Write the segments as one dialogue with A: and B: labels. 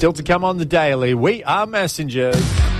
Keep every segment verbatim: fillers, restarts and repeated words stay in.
A: Still to come on the Daily, we are messengers.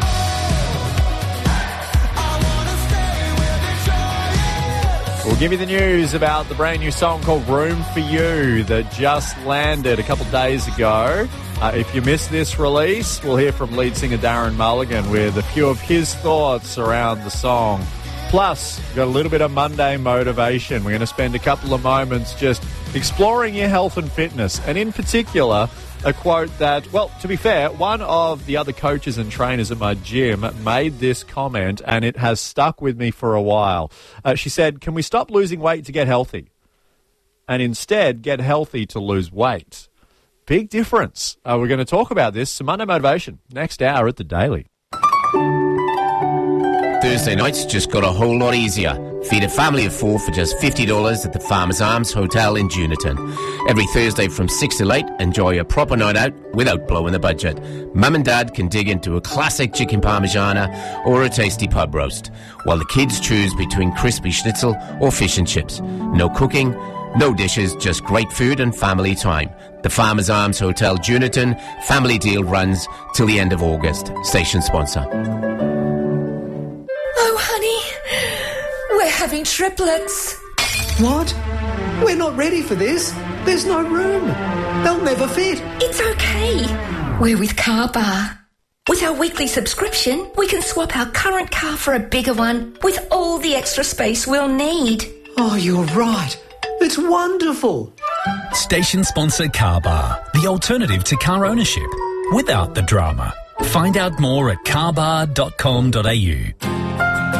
A: We'll give you the news about the brand new song called Room for You that just landed a couple days ago. Uh, if you missed this release, we'll hear from lead singer Darren Mulligan with a few of his thoughts around the song. Plus, we've got a little bit of Monday motivation. We're going to spend a couple of moments just exploring your health and fitness, and in particular, a quote that, well, to be fair, one of the other coaches and trainers at my gym made this comment, and it has stuck with me for a while. Uh, she said, can we stop losing weight to get healthy and instead get healthy to lose weight? Big difference. Uh, we're going to talk about this, some Monday motivation, next hour at The Daily.
B: Thursday nights just got a whole lot easier. Feed a family of four for just fifty dollars at the Farmers Arms Hotel in Juniton. Every Thursday from six till eight, enjoy a proper night out without blowing the budget. Mum and Dad can dig into a classic chicken parmigiana or a tasty pub roast, while the kids choose between crispy schnitzel or fish and chips. No cooking, no dishes, just great food and family time. The Farmers Arms Hotel Juniton family deal runs till the end of August. Station sponsor.
C: Oh, honey, we're having triplets.
D: What? We're not ready for this. There's no room. They'll never fit.
C: It's okay. We're with Car Bar. With our weekly subscription, we can swap our current car for a bigger one with all the extra space we'll need.
D: Oh, you're right. It's wonderful.
E: Station sponsor Car Bar, the alternative to car ownership, without the drama. Find out more at car bar dot com dot a u.